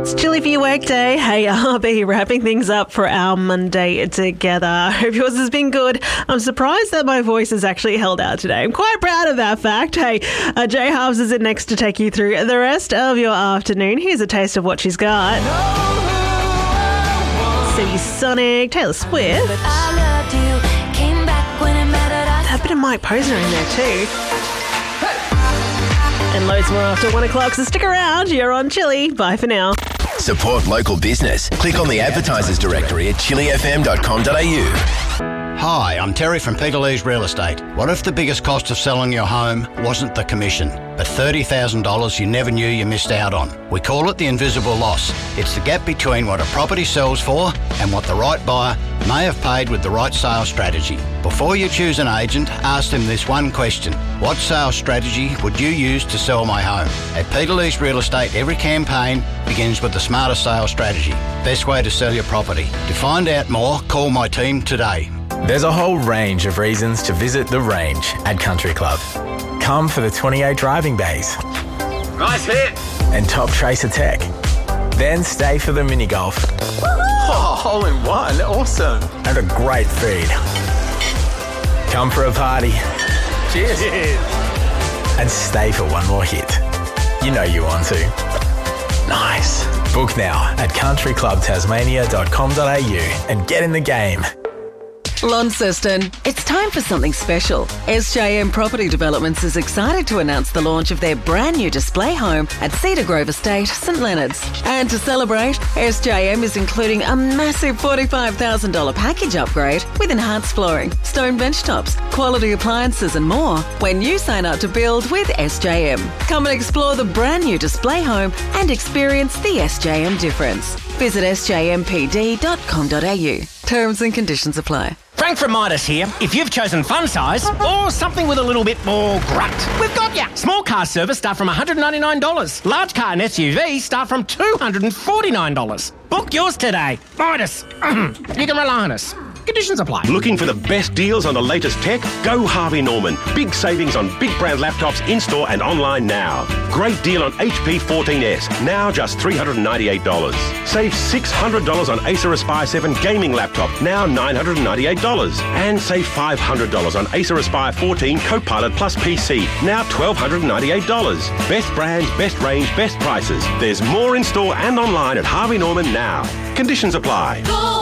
It's Chilly for your workday. Hey, I'll be wrapping things up for our Monday together. I hope yours has been good. I'm surprised that my voice has actually held out today. I'm quite proud of that fact. Hey, Jay Halves is in next to take you through the rest of your afternoon. Here's a taste of what she's got. City Sonic, Taylor Swift. A bit of Mike Posner in there too. And loads more after 1 o'clock, so stick around. You're on Chilly. Bye for now. Support local business. Click on the advertisers directory at chillyfm.com.au. Hi, I'm Terry from Peterlee's Real Estate. What if the biggest cost of selling your home wasn't the commission, but $30,000 you never knew you missed out on? We call it the invisible loss. It's the gap between what a property sells for and what the right buyer may have paid with the right sales strategy. Before you choose an agent, ask them this one question. What sales strategy would you use to sell my home? At Peterlee's Real Estate, every campaign begins with the smarter sales strategy. Best way to sell your property. To find out more, call my team today. There's a whole range of reasons to visit The Range at Country Club. Come for the 28 driving bays. Nice hit! And top tracer tech. Then stay for the mini golf. Oh, hole in one. Awesome. And a great feed. Come for a party. Cheers. And stay for one more hit. You know you want to. Nice. Book now at countryclubtasmania.com.au and get in the game. Launceston, it's time for something special. SJM Property Developments is excited to announce the launch of their brand new display home at Cedar Grove Estate, St Leonards. And to celebrate, SJM is including a massive $45,000 package upgrade with enhanced flooring, stone bench tops, quality appliances and more when you sign up to build with SJM. Come and explore the brand new display home and experience the SJM difference. Visit sjmpd.com.au. Terms and conditions apply. Frank from Midas here. If you've chosen fun size or something with a little bit more grunt, we've got ya. Small car service start from $199. Large car and SUV start from $249. Book yours today. Midas. You can rely on us. Conditions apply. Looking for the best deals on the latest tech? Go Harvey Norman. Big savings on big brand laptops in-store and online now. Great deal on HP 14S, now just $398. Save $600 on Acer Aspire 7 gaming laptop, now $998. And save $500 on Acer Aspire 14 Copilot Plus PC, now $1,298. Best brands, best range, best prices. There's more in-store and online at Harvey Norman now. Conditions apply. Go!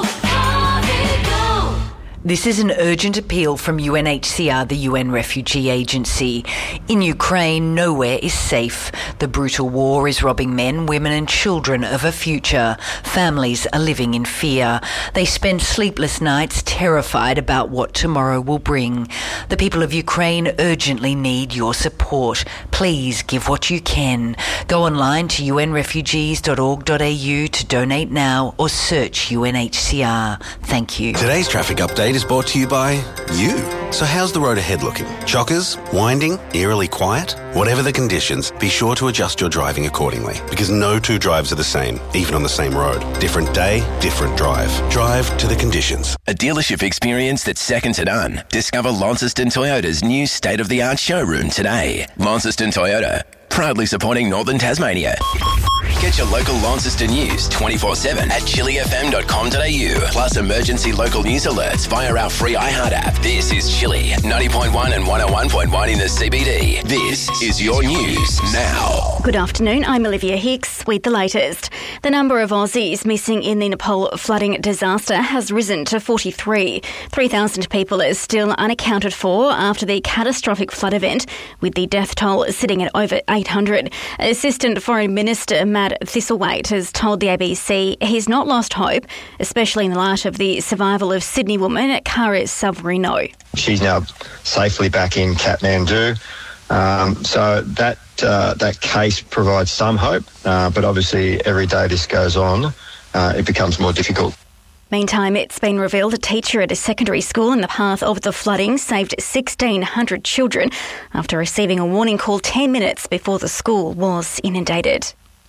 This is an urgent appeal from UNHCR, the UN Refugee Agency. In Ukraine, nowhere is safe. The brutal war is robbing men, women and children of a future. Families are living in fear. They spend sleepless nights terrified about what tomorrow will bring. The people of Ukraine urgently need your support. Please give what you can. Go online to unrefugees.org.au to donate now or search UNHCR. Thank you. Today's traffic update is brought to you by you. So how's the road ahead looking? Chockers? Winding? Eerily quiet? Whatever the conditions, be sure to adjust your driving accordingly, because no two drives are the same, even on the same road. Different day, different drive. Drive to the conditions. A dealership experience that's second to none. Discover Launceston Toyota's new state-of-the-art showroom today. Launceston Toyota, proudly supporting Northern Tasmania. Get your local Launceston news 24/7 at chillyfm.com.au. Plus emergency local news alerts via our free iHeart app. This is Chilly, 90.1 and 101.1 in the CBD. This is your news now. Good afternoon, I'm Olivia Hicks with the latest. The number of Aussies missing in the Nepal flooding disaster has risen to 43. 3,000 people are still unaccounted for after the catastrophic flood event, with the death toll sitting at over 800. Assistant Foreign Minister Matt Thistlethwaite has told the ABC he's not lost hope, especially in the light of the survival of Sydney woman Kara Savarino. She's now safely back in Kathmandu, so that case provides some hope, but obviously every day this goes on, it becomes more difficult. Meantime, it's been revealed a teacher at a secondary school in the path of the flooding saved 1,600 children after receiving a warning call 10 minutes before the school was inundated.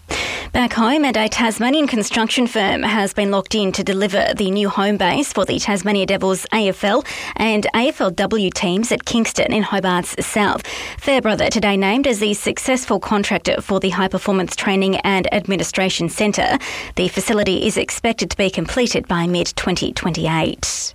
Back home, and a Tasmanian construction firm has been locked in to deliver the new home base for the Tasmania Devils AFL and AFLW teams at Kingston in Hobart's south. Fairbrother today named as the successful contractor for the High Performance Training and Administration Centre. The facility is expected to be completed by mid-2028.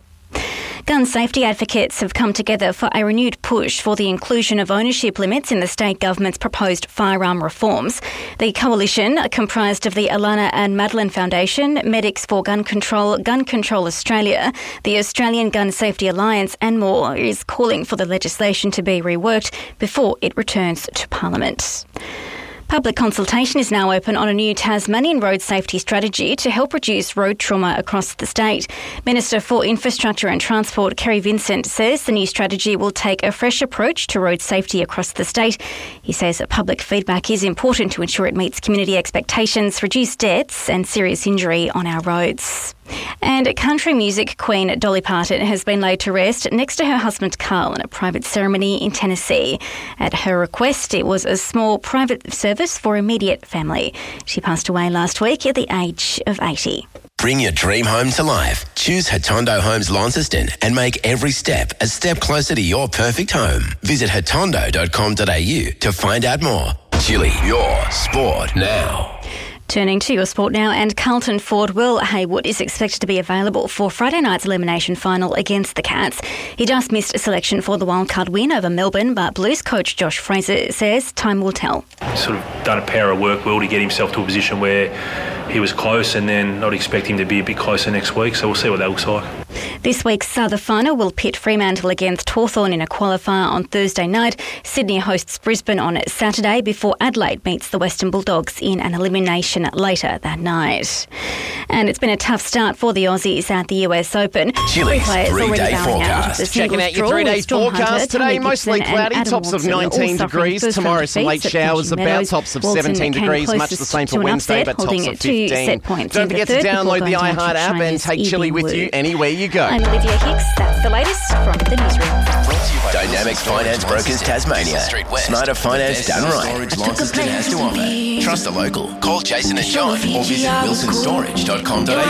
Gun safety advocates have come together for a renewed push for the inclusion of ownership limits in the state government's proposed firearm reforms. The coalition, comprised of the Alana and Madeline Foundation, Medics for Gun Control Australia, the Australian Gun Safety Alliance and more, is calling for the legislation to be reworked before it returns to Parliament. Public consultation is now open on a new Tasmanian road safety strategy to help reduce road trauma across the state. Minister for Infrastructure and Transport, Kerry Vincent, says the new strategy will take a fresh approach to road safety across the state. He says that public feedback is important to ensure it meets community expectations, reduce deaths and serious injury on our roads. And country music queen Dolly Parton has been laid to rest next to her husband Carl in a private ceremony in Tennessee. At her request, it was a small private service for immediate family. She passed away last week at the age of 80. Bring your dream home to life. Choose Hatondo Homes Launceston and make every step a step closer to your perfect home. Visit hatondo.com.au to find out more. Chili, your sport now. Turning to your sport now, and Carlton forward Will Hayward is expected to be available for Friday night's elimination final against the Cats. He just missed a selection for the wildcard win over Melbourne, but Blues coach Josh Fraser says time will tell. Sort of done a power of work, Will, to get himself to a position where he was close, and then not expect him to be a bit closer next week, so we'll see what that looks like. This week's other final will pit Fremantle against Hawthorn in a qualifier on Thursday night. Sydney hosts Brisbane on Saturday before Adelaide meets the Western Bulldogs in an elimination later that night. And it's been a tough start for the Aussies at the US Open. Chili's three-day forecast. Checking out your three-day forecast today. Mostly cloudy, tops of 19 degrees. Tomorrow some late showers about, tops of 17 degrees. Much the same for Wednesday, but tops of 15. Don't forget to download the iHeart app and take Chili with you anywhere you go. I'm Olivia Hicks. That's the latest from the newsroom. Dynamic Finance Brokers Tasmania. Smarter finance done right. Launceston has to offer. Trust the local. Call Jason and John or visit wilsonstorage.com.au.